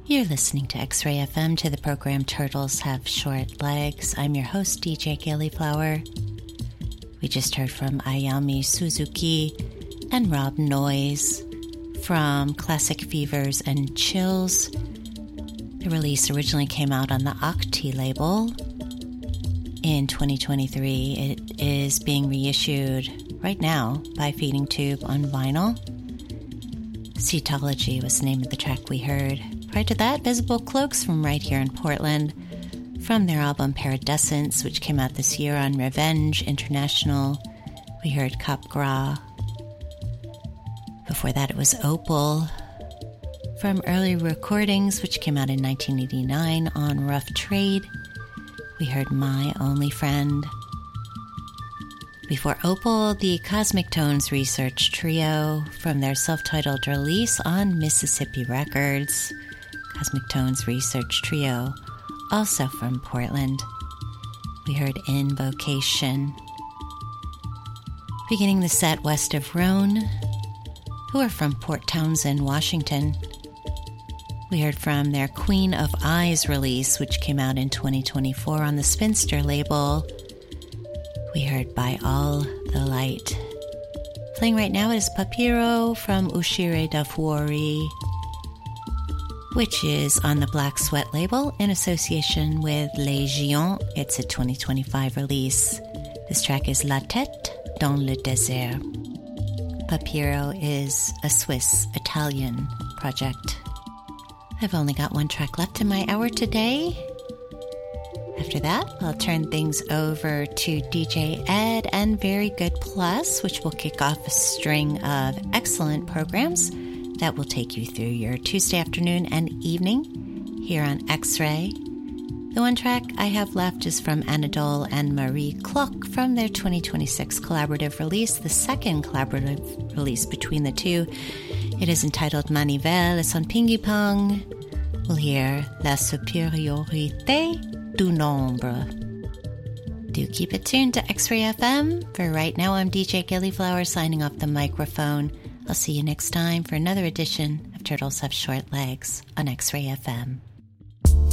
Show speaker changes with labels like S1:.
S1: You're listening to X-Ray FM, to the program Turtles Have Short Legs. I'm your host, DJ Gillyflower. We just heard from Ayami Suzuki and Rob Noyes from Classic Fevers and Chills. The release originally came out on the Octi label in 2023. It is being reissued right now by Feeding Tube on vinyl. Cetology was the name of the track we heard. Prior to that, Visible Cloaks from right here in Portland, from their album Paradescence, which came out this year on Revenge International. We heard Cap Gras. Before that, it was Opal from Early Recordings, which came out in 1989 on Rough Trade. We heard My Only Friend. Before Opal, the Cosmic Tones Research Trio from their self-titled release on Mississippi Records. Cosmic Tones Research Trio, also from Portland. We heard Invocation. Beginning the set, West of Rhone, who are from Port Townsend, Washington. We heard from their Queen of Eyes release, which came out in 2024 on the Spinster label. We heard By All the Light. Playing right now is Papiro from Ushire da Fuori, which is on the Black Sweat label in association with Les Giants. It's a 2025 release. This track is La Tête dans le désert. Papiro is a Swiss-Italian project. I've only got one track left in my hour today. After that, I'll turn things over to DJ Ed and Very Good Plus, which will kick off a string of excellent programs that will take you through your Tuesday afternoon and evening here on X-Ray. The one track I have left is from Anadole and Marie Klock from their 2026 collaborative release, the second collaborative release between the two. It is entitled Manivelle, it's on Pingupong. We'll hear La Supériorité du Nombre. Do keep it tuned to X-Ray FM. For right now, I'm DJ Gillyflower signing off the microphone. I'll see you next time for another edition of Turtles Have Short Legs on X-Ray FM.